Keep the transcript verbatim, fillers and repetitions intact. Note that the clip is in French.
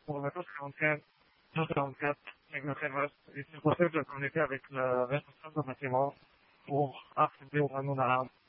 pour le vingt-quatre quarante-quatre, cent quarante-quatre, avec le Crémos, et c'est possible de communiquer avec le responsable de bâtiment pour accéder au panneau d'alarme.